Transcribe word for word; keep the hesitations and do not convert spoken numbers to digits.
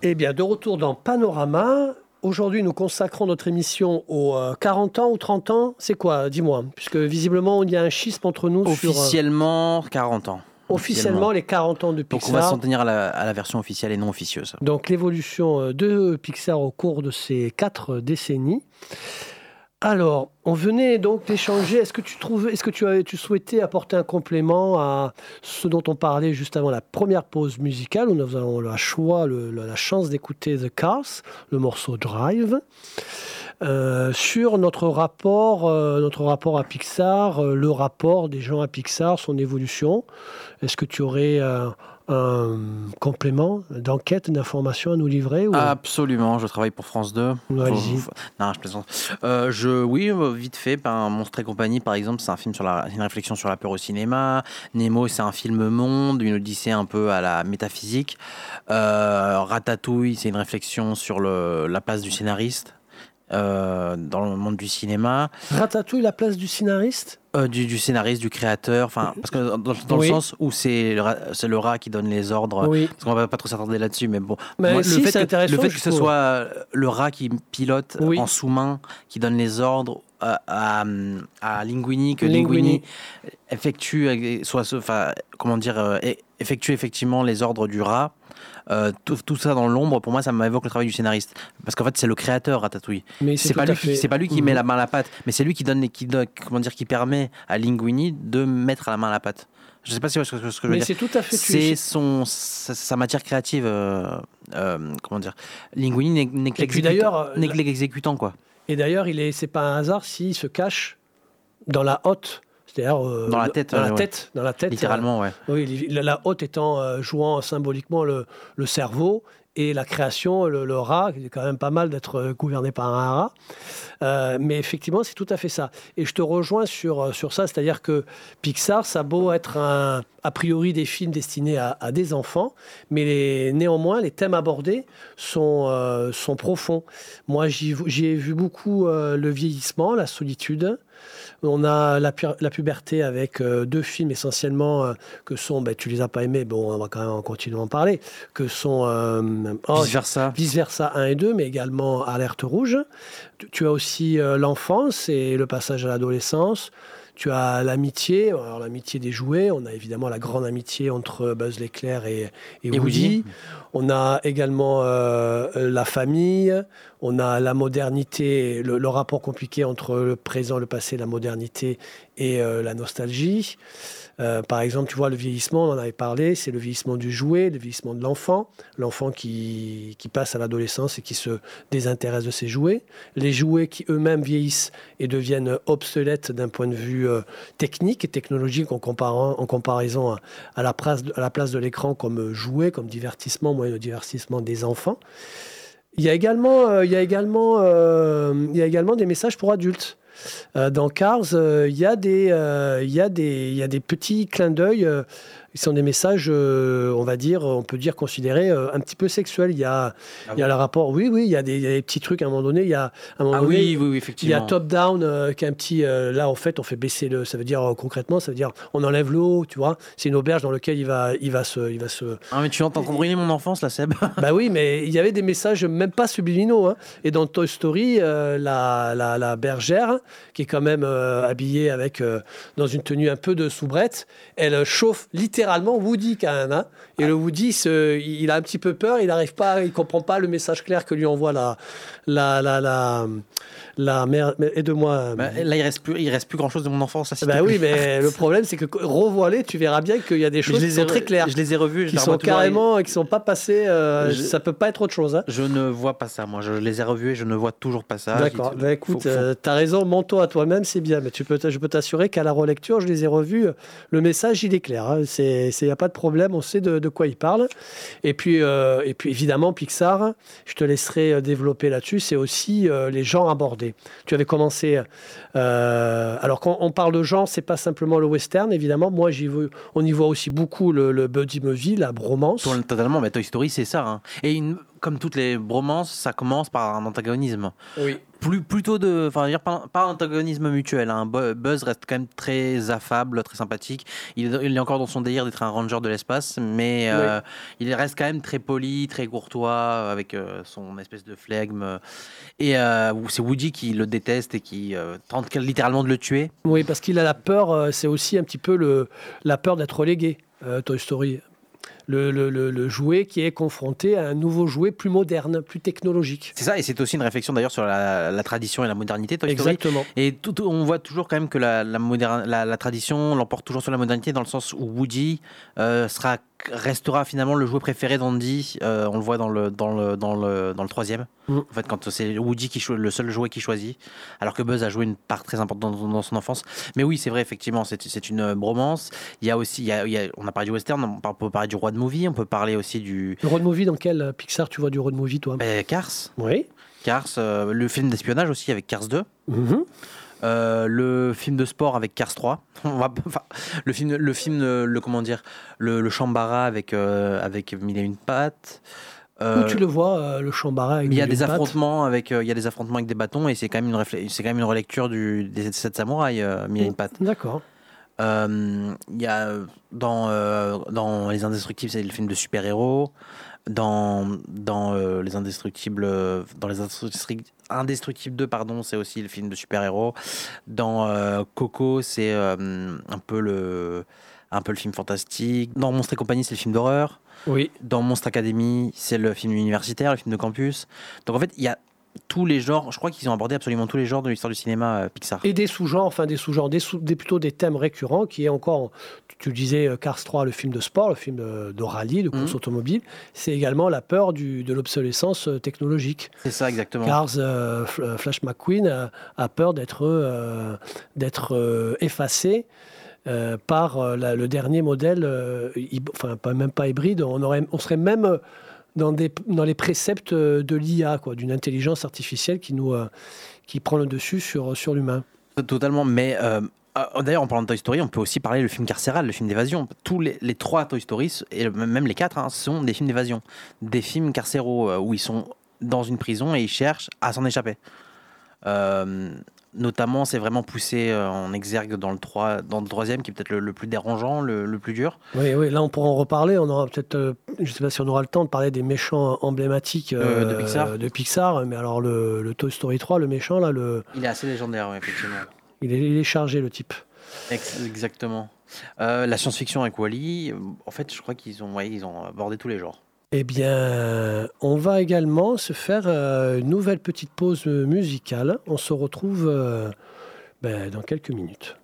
Eh bien, de retour dans Panorama. Aujourd'hui, nous consacrons notre émission aux euh, quarante ans ou trente ans. C'est quoi? Dis-moi. Puisque visiblement, il y a un schisme entre nous. Officiellement, sur, euh, quarante ans. Officiellement, les quarante ans de Pixar. Donc, on va s'en tenir à la, à la version officielle et non officieuse. Donc, l'évolution de Pixar au cours de ces quatre décennies. Alors, on venait donc d'échanger. Est-ce que tu trouvais, est-ce que tu avais, tu souhaitais apporter un complément à ce dont on parlait juste avant la première pause musicale, où nous avons le choix, le, la chance d'écouter The Cars, le morceau Drive, euh, sur notre rapport, euh, notre rapport à Pixar, euh, le rapport des gens à Pixar, son évolution. Est-ce que tu aurais euh, un complément d'enquête, d'information à nous livrer ou... Absolument, je travaille pour France deux. Ouais, faut, faut... Non, je plaisante. Euh, je, oui, vite fait, ben, Monstres et compagnie, par exemple, c'est un film sur la, une réflexion sur la peur au cinéma. Nemo, c'est un film monde, une odyssée un peu à la métaphysique. Euh, Ratatouille, c'est une réflexion sur le, la place du scénariste euh, dans le monde du cinéma. Ratatouille, la place du scénariste Euh, du, du scénariste, du créateur, enfin parce que dans, dans oui. le sens où c'est le, rat, c'est le rat qui donne les ordres, oui. parce qu'on va pas trop s'attarder là-dessus, mais bon, mais moi, si, le fait, que, le fait que ce trouve. soit le rat qui pilote oui. en sous-main, qui donne les ordres à, à, à Linguini, que Linguini, Linguini effectue, soit, enfin, comment dire, euh, effectue effectivement les ordres du rat. Euh, tout, tout ça dans l'ombre, pour moi, ça m'évoque le travail du scénariste. Parce qu'en fait, c'est le créateur, Ratatouille. Mais c'est, c'est, pas lui, qui, c'est pas lui qui mmh. met la main à la pâte, mais c'est lui qui donne, les, qui, comment dire, qui permet à Linguini de mettre la main à la pâte. Je sais pas si c'est ce que, ce que je veux mais dire. C'est tout à fait. C'est son, sa, sa matière créative. Euh, euh, comment dire, Linguini n'est, n'est, que, l'exécutant, n'est que l'exécutant, quoi. Et d'ailleurs, il est, c'est pas un hasard s'il se cache dans la hotte. C'est-à-dire euh, dans la tête, dans, euh, la ouais. tête dans la tête, littéralement, ouais. Euh, oui, la, la hotte étant euh, jouant symboliquement le, le cerveau et la création, le, le rat, qui est quand même pas mal d'être gouverné par un rat. Euh, mais effectivement, c'est tout à fait ça. Et je te rejoins sur sur ça, c'est-à-dire que Pixar, ça a beau être un, a priori des films destinés à, à des enfants, mais les, néanmoins, les thèmes abordés sont euh, sont profonds. Moi, j'y, j'y ai vu beaucoup euh, le vieillissement, la solitude. On a la, pu- la puberté avec euh, deux films essentiellement euh, que sont, ben, tu les as pas aimés, bon, on va quand même continuer à en parler, que sont euh, oh, Vice Versa. Vice Versa un et deux, mais également Alerte Rouge. Tu, tu as aussi euh, l'enfance et le passage à l'adolescence. Tu as l'amitié, alors l'amitié des jouets. On a évidemment la grande amitié entre Buzz l'éclair et, et, Woody. et Woody. On a également euh, la famille. On a la modernité, le, le rapport compliqué entre le présent, le passé, la modernité et euh, la nostalgie. Euh, par exemple, tu vois, le vieillissement, on en avait parlé, c'est le vieillissement du jouet, le vieillissement de l'enfant, l'enfant qui, qui passe à l'adolescence et qui se désintéresse de ses jouets, les jouets qui eux-mêmes vieillissent et deviennent obsolètes d'un point de vue euh, technique et technologique en, comparant, en comparaison à, à, la place, à la place de l'écran comme jouet, comme divertissement, moyen de divertissement des enfants. Il y a également, euh, il y a également, euh, il y a également des messages pour adultes. Euh, dans Cars, euh, il y a des, euh, il y a des, il y a des petits clins d'œil. Euh, Ils sont des messages, euh, on va dire, on peut dire considérés euh, un petit peu sexuels. Il y a, ah il y a le rapport, oui, oui, il y a des, il y a des petits trucs à un moment donné. Il y a, à un moment ah donné, oui, oui, oui, effectivement. Il y a top down, euh, qui est un petit. Euh, là, en fait, on fait baisser le. Ça veut dire euh, concrètement, ça veut dire on enlève l'eau, tu vois. C'est une auberge dans laquelle il va, il va se, il va se. Ah mais tu entends ruiner mon enfance, là, Seb. Bah oui, mais il y avait des messages même pas subliminaux. Hein. Et dans Toy Story, euh, la, la, la bergère, qui est quand même euh, habillée avec euh, dans une tenue un peu de soubrette, elle chauffe littéralement Woody. Quand même, hein. Et le Woody, ce, il a un petit peu peur, il n'arrive pas, il comprend pas le message clair que lui envoie la, la, la, la, la mère. Aide-moi. Bah, là, il reste plus, il reste plus grand chose de mon enfance. Là, bah oui, mais le problème, c'est que revoilé, tu verras bien qu'il y a des choses qui sont re... très claires. Je les ai revues, qui sont carrément, et qui sont pas passées. Euh, je... Ça peut pas être autre chose. Hein. Je ne vois pas ça, moi. Je les ai revues et je ne vois toujours pas ça. D'accord. Bah, écoute, faut, faut... Euh, t'as raison. Mens-toi à toi-même, c'est bien. Mais tu peux, je peux t'assurer qu'à la relecture, je les ai revues. Le message, il est clair. Hein. C'est, c'est, y a pas de problème. On sait de, de quoi il parle. Et puis, euh, et puis évidemment, Pixar, je te laisserai développer là-dessus, c'est aussi euh, les genres abordés. Tu avais commencé... Euh, alors, quand on parle de genre, c'est pas simplement le western, évidemment. Moi, j'y veux, on y voit aussi beaucoup le, le buddy movie, la bromance. Totalement, mais Toy Story, c'est ça. Hein. Et une... comme toutes les bromances, ça commence par un antagonisme. Oui. Plus, plutôt de, enfin, dire pas, pas un antagonisme mutuel. Hein. Buzz reste quand même très affable, très sympathique. Il, il est encore dans son délire d'être un ranger de l'espace, mais oui. euh, il reste quand même très poli, très courtois, avec euh, son espèce de flegme. Et euh, c'est Woody qui le déteste et qui euh, tente littéralement de le tuer. Oui, parce qu'il a la peur. Euh, c'est aussi un petit peu le, la peur d'être relégué. Euh, Toy Story. Le, le, le, le jouet qui est confronté à un nouveau jouet plus moderne, plus technologique. C'est ça, et c'est aussi une réflexion d'ailleurs sur la, la tradition et la modernité, Toy Story. Exactement. Et tout, on voit toujours quand même que la, la, moderne, la, la tradition l'emporte toujours sur la modernité, dans le sens où Woody euh, sera, restera finalement le jouet préféré d'Andy. Euh, on le voit dans le, dans le, dans le, dans le troisième. Mmh. En fait, quand c'est Woody qui cho- le seul jouet qu'il choisit, alors que Buzz a joué une part très importante dans, dans son enfance. Mais oui, c'est vrai, effectivement, c'est, c'est une bromance. Il y a aussi, il y a, il y a, on a parlé du western, on peut parler du road movie, on peut parler aussi du... Le road movie, dans quel Pixar tu vois du road movie, toi? euh, Cars. Oui. Cars, euh, le film d'espionnage aussi avec Cars deux. Mmh. Euh, le film de sport avec Cars trois. On va, enfin, le film, le film, le, le comment dire, le, le Chambara avec euh, avec Mille et une pattes. Euh, Où tu le vois, euh, le Chambara avec il y a des affrontements avec, euh, il y a des affrontements avec des bâtons et c'est quand même une réfl- c'est quand même une relecture du des sept samouraïs, euh, Mille et une pattes. D'accord. Euh, il y a dans euh, dans Les Indestructibles, c'est le film de super-héros. Dans dans euh, les Indestructibles, euh, dans les Indestructibles, Indestructibles deux, pardon, c'est aussi le film de super-héros. Dans euh, Coco, c'est euh, un peu le un peu le film fantastique. Dans Monstres et compagnie, c'est le film d'horreur. Oui. Dans Monster Academy, c'est le film universitaire, le film de campus. Donc en fait, il y a tous les genres, je crois qu'ils ont abordé absolument tous les genres de l'histoire du cinéma euh, Pixar. Et des sous-genres, enfin des sous-genres, des, sous, des plutôt des thèmes récurrents qui est encore, tu, tu le disais, Cars trois, le film de sport, le film de, de rallye, de course mmh. automobile, c'est également la peur du, de l'obsolescence technologique. C'est ça, exactement. Cars, euh, Flash McQueen a, a peur d'être, euh, d'être euh, effacé. Euh, par euh, la, le dernier modèle, euh, hib- enfin pas, même pas hybride, on, aurait, on serait même dans, des, dans les préceptes de l'I A, quoi, d'une intelligence artificielle qui, nous, euh, qui prend le dessus sur, sur l'humain. Totalement, mais euh, d'ailleurs en parlant de Toy Story, on peut aussi parler du film carcéral, le film d'évasion. Tous les, les trois Toy Story, et même les quatre, hein, sont des films d'évasion, des films carcéraux euh, où ils sont dans une prison et ils cherchent à s'en échapper. Euh, Notamment, c'est vraiment poussé euh, en exergue dans le, trois, dans le troisième, qui est peut-être le, le plus dérangeant, le, le plus dur. Oui, oui, là on pourra en reparler. On aura peut-être, euh, je ne sais pas si on aura le temps de parler des méchants emblématiques euh, euh, de, Pixar. de Pixar. Mais alors le, le Toy Story trois, le méchant là, le... il est assez légendaire, ouais, effectivement. Il est, il est chargé, le type. Exactement. Euh, la science-fiction avec Wall-E, en fait, je crois qu'ils ont, ouais, ils ont abordé tous les genres. Eh bien, on va également se faire euh, une nouvelle petite pause musicale. On se retrouve euh, ben, dans quelques minutes.